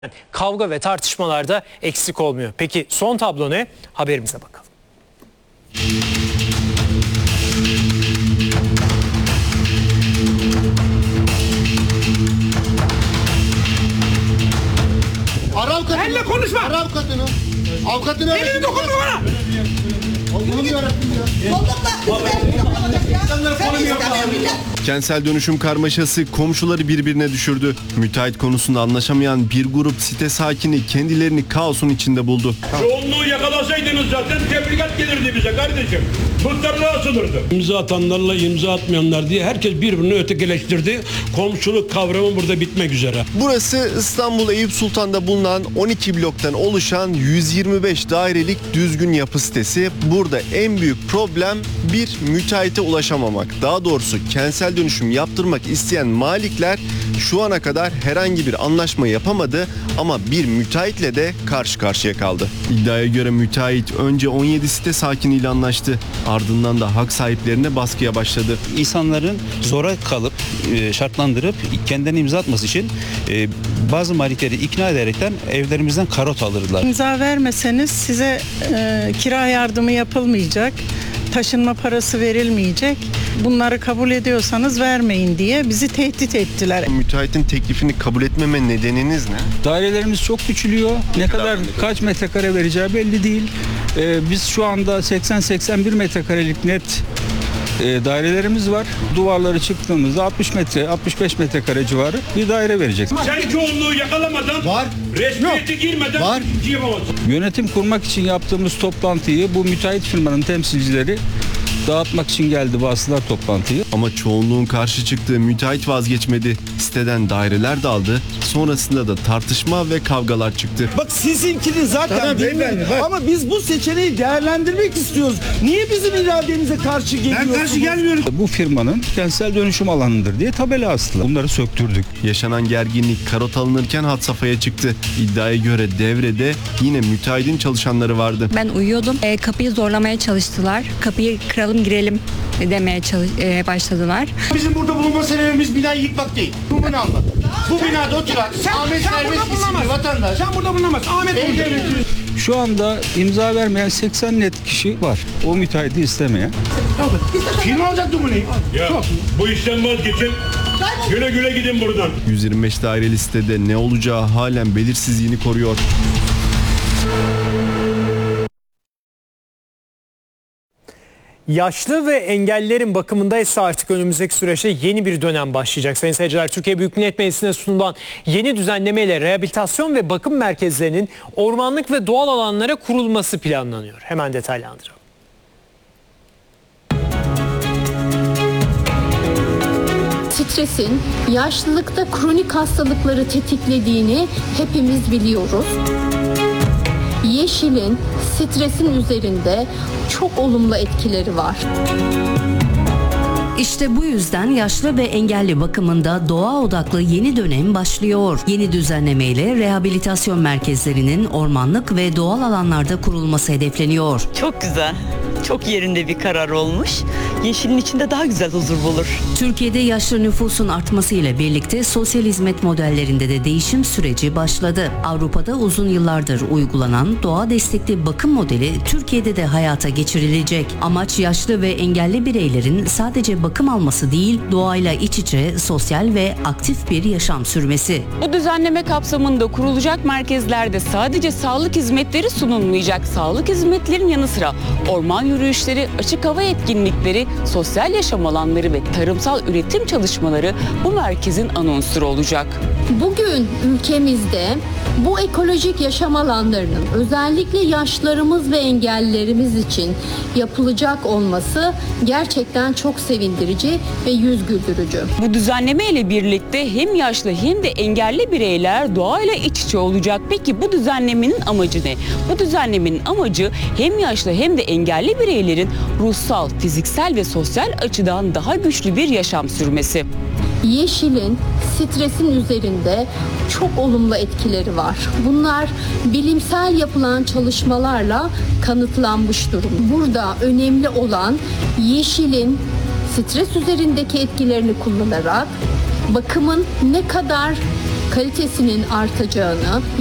Kavga ve tartışmalarda eksik olmuyor. Peki son tablo ne? Haberimize bakalım. Ara avukatını. Benimle konuşma. Ara avukatını. Avukatını öğretin. Elini dokunma bana. Bunu bir öğretin ya. Kentsel dönüşüm karmaşası komşuları birbirine düşürdü. Müteahhit konusunda anlaşamayan bir grup site sakini kendilerini kaosun içinde buldu. Çoğunluğu yakalasaydınız zaten tebligat gelirdi bize kardeşim. Muhtarlığa asılırdı. İmza atanlarla imza atmayanlar diye herkes birbirini ötekileştirdi. Komşuluk kavramı burada bitmek üzere. Burası İstanbul Eyüp Sultan'da bulunan 12 bloktan oluşan 125 dairelik düzgün yapı sitesi. Burada en büyük problem bir müteahhite ulaşamamak. Daha doğrusu kentsel dönüşüm yaptırmak isteyen malikler şu ana kadar herhangi bir anlaşma yapamadı ama bir müteahhitle de karşı karşıya kaldı. İddiaya göre müteahhit önce 17 site sakiniyle anlaştı. Ardından da hak sahiplerine baskıya başladı. İnsanların zora kalıp şartlandırıp kendilerine imza atması için bazı malikleri ikna ederekten evlerimizden karot alırlar. İmza vermeseniz size kira yardımı yapılmayacak, taşınma parası verilmeyecek. Bunları kabul ediyorsanız vermeyin diye bizi tehdit ettiler. Müteahhitin teklifini kabul etmeme nedeniniz ne? Dairelerimiz çok küçülüyor. Ne kadar kaç metrekare vereceği belli değil. Biz şu anda 80-81 metrekarelik net dairelerimiz var. Duvarları çıktığımızda 65 metrekare civarı bir daire verecek. Sen çoğunluğu yakalamadan, Var. resmiyeti girmeden Var. ikinci yapamazsın. Yönetim kurmak için yaptığımız toplantıyı bu müteahhit firmanın temsilcileri dağıtmak için geldi, bastılar toplantıyı. Ama çoğunluğun karşı çıktığı müteahhit vazgeçmedi. Siteden daireler de aldı. Sonrasında da tartışma ve kavgalar çıktı. Bak sizinkinin zaten Tamam, değil mi? beyefendi, bak. Ama biz bu seçeneği değerlendirmek istiyoruz. Niye bizim irademize karşı geliyorsunuz? Ben karşı gelmiyorum. Bu firmanın kentsel dönüşüm alanıdır diye tabela astılar. Bunları söktürdük. Yaşanan gerginlik karot alınırken had safhaya çıktı. İddiaya göre devrede yine müteahhitin çalışanları vardı. Ben uyuyordum. Kapıyı zorlamaya çalıştılar. Kapıyı kıralım girelim demeye başladılar. Bizim burada bulunma sebebimiz binayı yıkmak değil. Bu bina almak. Bu binada oturan Ahmet Serbest isimli vatandaş. Sen burada bulunamazsın. Ahmet El burada. devleti. Şu anda imza vermeyen 80 net kişi var. O müteahhiti istemeyen. Kim alacak numuneyi? Ya bu işten vazgeçin. Güle güle gidin buradan. 125 daireli sitede ne olacağı halen belirsizliğini koruyor. Yaşlı ve engellilerin bakımında ise artık önümüzdeki süreçte yeni bir dönem başlayacak. Sayın seyirciler, Türkiye Büyük Millet Meclisi'ne sunulan yeni düzenlemeyle rehabilitasyon ve bakım merkezlerinin ormanlık ve doğal alanlara kurulması planlanıyor. Hemen detaylandıralım. Stresin yaşlılıkta kronik hastalıkları tetiklediğini hepimiz biliyoruz. Yeşilin stresin üzerinde çok olumlu etkileri var. İşte bu yüzden yaşlı ve engelli bakımında doğa odaklı yeni dönem başlıyor. Yeni düzenlemeyle rehabilitasyon merkezlerinin ormanlık ve doğal alanlarda kurulması hedefleniyor. Çok güzel. Çok yerinde bir karar olmuş. Yeşilin içinde daha güzel huzur bulur. Türkiye'de yaşlı nüfusun artmasıyla birlikte sosyal hizmet modellerinde de değişim süreci başladı. Avrupa'da uzun yıllardır uygulanan doğa destekli bakım modeli Türkiye'de de hayata geçirilecek. Amaç yaşlı ve engelli bireylerin sadece bakım alması değil, doğayla iç içe sosyal ve aktif bir yaşam sürmesi. Bu düzenleme kapsamında kurulacak merkezlerde sadece sağlık hizmetleri sunulmayacak. Sağlık hizmetlerinin yanı sıra orman yürüyüşleri, açık hava etkinlikleri, sosyal yaşam alanları ve tarımsal üretim çalışmaları bu merkezin ana unsuru olacak. Bugün ülkemizde bu ekolojik yaşam alanlarının özellikle yaşlarımız ve engellilerimiz için yapılacak olması gerçekten çok sevindirici ve yüz güldürücü. Bu düzenleme ile birlikte hem yaşlı hem de engelli bireyler doğayla iç içe olacak. Peki bu düzenlemenin amacı ne? Bu düzenlemenin amacı hem yaşlı hem de engelli bireylerin ruhsal, fiziksel ve sosyal açıdan daha güçlü bir yaşam sürmesi. Yeşilin stresin üzerinde çok olumlu etkileri var. Bunlar bilimsel yapılan çalışmalarla kanıtlanmış durum. Burada önemli olan yeşilin stres üzerindeki etkilerini kullanarak bakımın ne kadar kalitesinin artacağını,